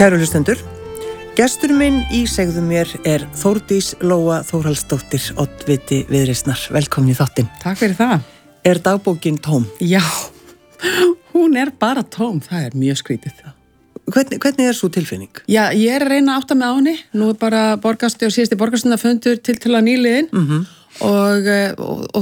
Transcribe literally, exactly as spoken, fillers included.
Kæru hlustendur, gestur minn í Segðu mér er Þórdís Lóa Þórhallsdóttir, oddviti Viðreisnar. Velkomin í þáttinn. Takk fyrir það. Er dagbókin tóm? Já, hún er bara tóm, það er mjög skrítið það. Hvernig, hvernig er svo tilfinning? Já, ég er að reyna að átta mig á henni. Nú er bara borgarstjóri og síðasti borgarstjórafundur til til að nýliðin Mhm. og, og, og